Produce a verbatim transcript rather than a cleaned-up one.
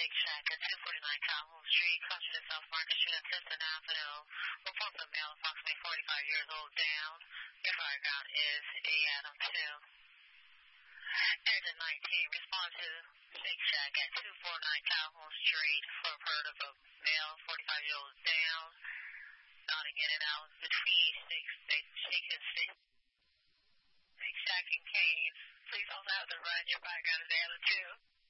Shake Shack at two forty-nine Calhoun Street, Clutching South Market Street and Simpson Avenue. Report for male approximately forty-five years old down. Your fire ground is A Adam two. Engine nineteen, respond to Shake Shack at two forty-nine Calhoun Street for a report of a male forty-five year old down. Nodding in and out between Shake Shake and Shake. Shake Shack and Canes. Please hold out the run. Your fire ground is A Adam two.